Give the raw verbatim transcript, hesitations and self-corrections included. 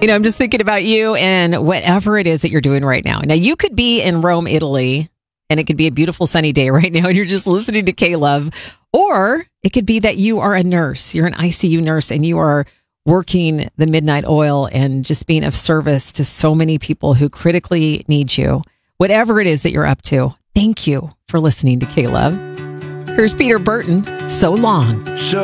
You know, I'm just thinking about you and whatever it is that you're doing right now. Now, you could be in Rome, Italy, and it could be a beautiful sunny day right now, and you're just listening to K-Love. Or it could be that you are a nurse. You're an I C U nurse, and you are working the midnight oil and just being of service to so many people who critically need you. Whatever it is that you're up to, thank you for listening to K-Love. Here's Peter Burton, So Long.